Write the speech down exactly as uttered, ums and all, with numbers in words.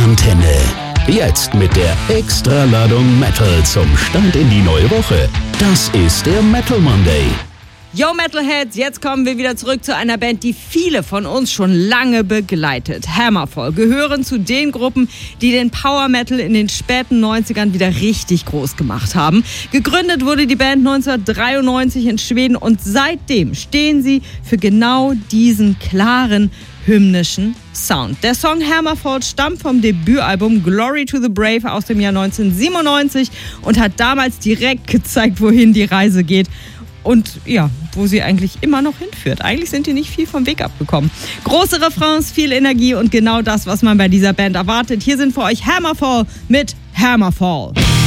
Antenne. Jetzt mit der Extraladung Metal zum Start in die neue Woche. Das ist der Metal Monday. Yo Metalheads, jetzt kommen wir wieder zurück zu einer Band, die viele von uns schon lange begleitet. Hammerfall gehören zu den Gruppen, die den Power Metal in den späten neunzigern wieder richtig groß gemacht haben. Gegründet wurde die Band neunzehnhundertdreiundneunzig in Schweden und seitdem stehen sie für genau diesen klaren, hymnischen Sound. Der Song Hammerfall stammt vom Debütalbum Glory to the Brave aus dem Jahr neunzehnhundertsiebenundneunzig und hat damals direkt gezeigt, wohin die Reise geht. Und ja, wo sie eigentlich immer noch hinführt. Eigentlich sind die nicht viel vom Weg abgekommen. Große Refrains, viel Energie und genau das, was man bei dieser Band erwartet. Hier sind für euch Hammerfall mit Hammerfall.